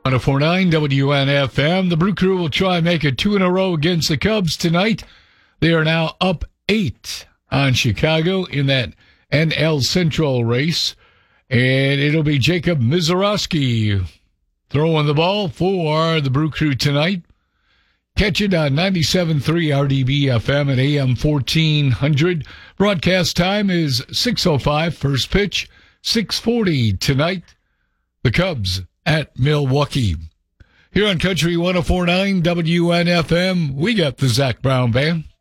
1049 WNFM. The Brew Crew will try and make it 2 in a row against the Cubs tonight. They are now up 8 on Chicago in that NL Central race. And it'll be Jacob Mizorowski throwing the ball for the Brew Crew tonight. Catch it on 97.3 RDB FM at AM 1400. Broadcast time is 6:05. First pitch, 6:40 tonight. The Cubs at Milwaukee. Here on Country 1049 WNFM, we got the Zach Brown Band.